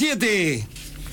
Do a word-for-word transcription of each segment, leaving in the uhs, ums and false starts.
siete.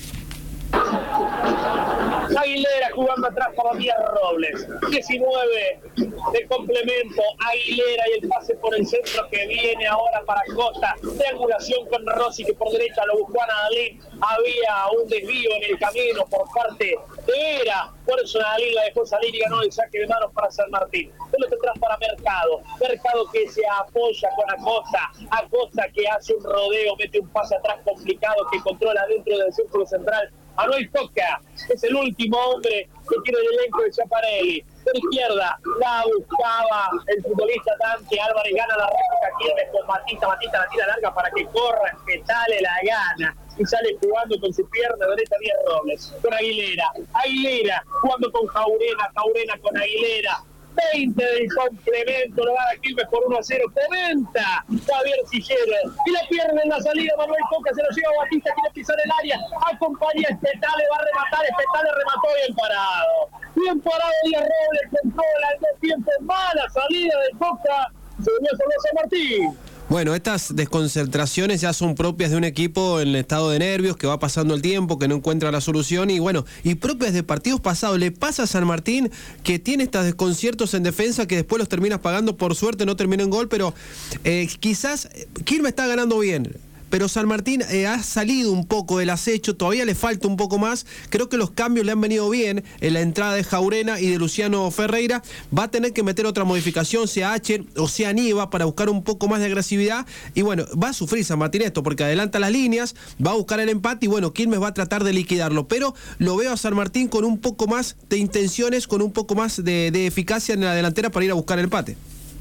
Aguilera jugando atrás para Díaz Robles. diecinueve de complemento. Aguilera y el pase por el centro que viene ahora para Costa. Triangulación con Rossi que por derecha lo buscó a Nadalín. Había un desvío en el camino por parte de Vera. Por eso Nadalín la dejó salir y ganó el saque de manos para San Martín. Pelota atrás para Mercado. Mercado que se apoya con Acosta. Acosta que hace un rodeo, mete un pase atrás complicado que controla dentro del círculo central. Manuel Coca es el último hombre que tiene el elenco de Schiaparelli. Por izquierda la buscaba el futbolista Dante Álvarez, gana la réplica Quilmes con Matita, Matita la tira larga para que corra, que sale la gana y sale jugando con su pierna derecha Díaz Robles, con Aguilera, Aguilera jugando con Jaurena, Jaurena con Aguilera. veinte del complemento, lo gana Quilmes por uno a cero, comenta Javier Sillero, y la pierde en la salida Manuel Coca, se lo lleva a Batista, quiere pisar el área, acompaña a Espetale, va a rematar, Espetale remató bien parado, bien parado Díaz Robles, controla el dos tiempos, mala salida de Coca, se unió solo San Martín. Bueno, estas desconcentraciones ya son propias de un equipo en estado de nervios, que va pasando el tiempo, que no encuentra la solución y bueno, y propias de partidos pasados. Le pasa a San Martín que tiene estos desconciertos en defensa que después los terminas pagando, por suerte no termina en gol, pero eh, quizás Quilmes está ganando bien. Pero San Martín eh, ha salido un poco del acecho, todavía le falta un poco más. Creo que los cambios le han venido bien en la entrada de Jaurena y de Luciano Ferreira. Va a tener que meter otra modificación, sea Acher o sea Niva, para buscar un poco más de agresividad. Y bueno, va a sufrir San Martín esto, porque adelanta las líneas, va a buscar el empate y bueno, Quilmes va a tratar de liquidarlo. Pero lo veo a San Martín con un poco más de intenciones, con un poco más de, de eficacia en la delantera para ir a buscar el empate.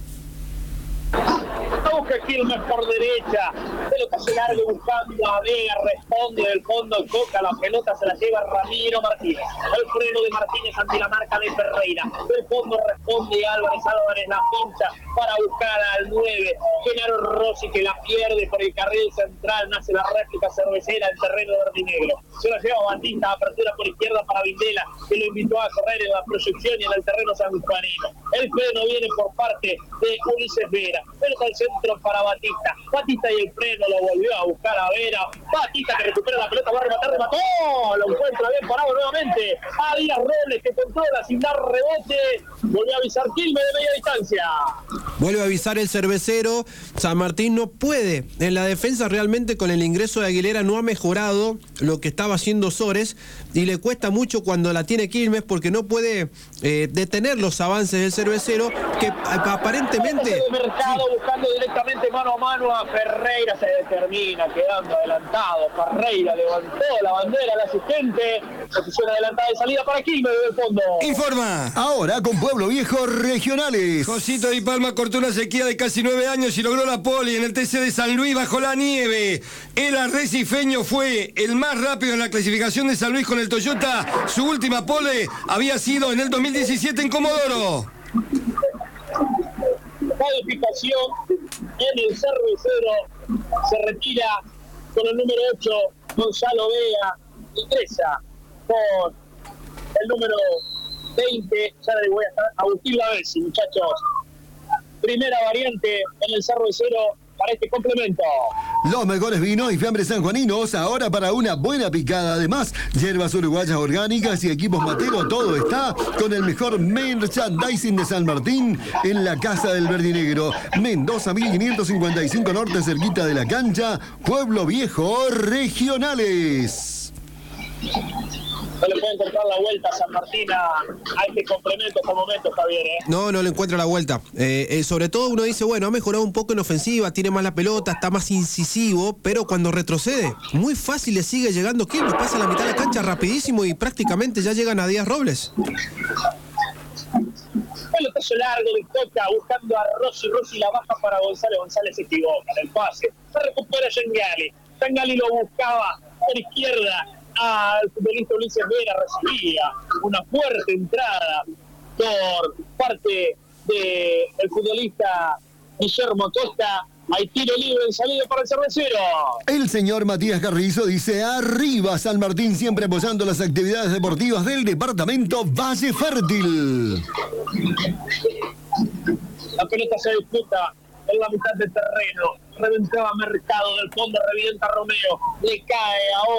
Quilmes por derecha, pelota se larga buscando a Vega, responde del fondo Coca, la pelota se la lleva Ramiro Martínez, el freno de Martínez ante la marca de Ferreira, del fondo responde Álvarez, Álvarez la pincha para buscar al nueve, Genaro Rossi que la pierde por el carril central, nace la réplica cervecera en terreno verde y negro, se la lleva Batista, apertura por izquierda para Vindela, que lo invitó a correr en la proyección y en el terreno sanjuanino, el freno viene por parte de Ulises Vera, pelota al centro para Batista, Batista y el freno lo volvió a buscar a Vera, Batista que recupera la pelota, va a rematar, remató, lo encuentra bien parado nuevamente, a Díaz Robles que controla sin dar rebote, volvió a avisar Quilmes de media distancia. Vuelve a avisar el cervecero, San Martín no puede, en la defensa realmente con el ingreso de Aguilera no ha mejorado lo que estaba haciendo Sores y le cuesta mucho cuando la tiene Quilmes porque no puede eh, detener los avances del cervecero que aparentemente... De Mercado sí. Buscando directamente mano a mano a Ferreira, se determina quedando adelantado, Ferreira levantó la bandera al asistente, posición adelantada de salida para Quilmes desde el fondo. Informa. Ahora con Pueblo Viejo Regionales. Josito Di Palma cortó una sequía de casi nueve años y logró la pole en el T C de San Luis bajo la nieve. El arrecifeño fue el más rápido en la clasificación de San Luis con el Toyota. Su última pole había sido en el dos mil diecisiete en Comodoro. Modificación en el cervecero, se retira con el número ocho Gonzalo Vega, ingresa con el número veinte, ya le voy a estar Agustín Lavesi, muchachos. Primera variante en el cervecero para este complemento. Los mejores vinos y fiambres sanjuaninos ahora para una buena picada. Además, hierbas uruguayas orgánicas y equipos materos, todo está con el mejor merchandising de San Martín en la Casa del Verdinegro. Mendoza mil quinientos cincuenta y cinco Norte, cerquita de la cancha. Pueblo Viejo Regionales. No le pueden encontrar la vuelta a San Martín a, a este complemento hasta el momento, Javier, ¿eh? No, no le encuentra la vuelta. Eh, eh, sobre todo uno dice, bueno, ha mejorado un poco en ofensiva, tiene más la pelota, está más incisivo, pero cuando retrocede, muy fácil le sigue llegando Quilmes, pasa la mitad de la cancha rapidísimo y prácticamente ya llegan a Díaz Robles. Pelotazo largo de Coca buscando a Rossi, Rossi la baja para González, González se equivoca en el pase, se recupera Yengali, Yengali lo buscaba por izquierda, al futbolista Ulises Vera, recibía una fuerte entrada por parte del futbolista Guillermo Costa. Hay tiro libre en salida para el cervecero. El señor Matías Carrizo dice: arriba San Martín, siempre apoyando las actividades deportivas del departamento Valle Fértil. La pelota se disputa en la mitad del terreno. Reventaba Mercado del fondo, revienta Romeo. Le cae ahora